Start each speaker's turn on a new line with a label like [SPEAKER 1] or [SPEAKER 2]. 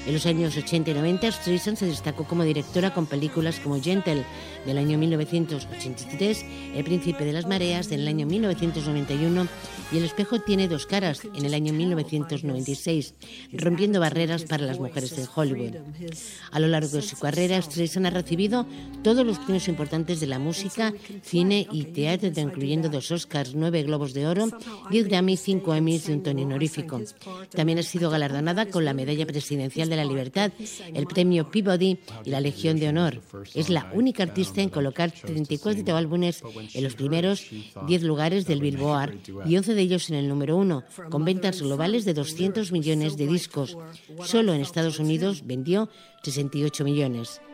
[SPEAKER 1] En los años 80 y 90, Streisand se destacó como directora con películas como Gentle, del año 1983, El príncipe de las mareas, del año 1991, y El espejo tiene dos caras, en el año 1996, rompiendo barreras para las mujeres en Hollywood. A lo largo de su carrera, Streisand ha recibido todos los premios importantes de la música, cine y teatro, incluyendo 2 Oscars, 9 Globos de Oro, 10 Grammy, 5 Emmys y un Tony honorífico. También ha sido galardonada con la Medalla Presidencial de la Libertad, el Premio Peabody y la Legión de Honor. Es la única artista en colocar 34 álbumes en los primeros 10 lugares del Billboard y 11 de ellos en el número 1, con ventas globales de 200 millones de discos. Solo en Estados Unidos vendió 68 millones.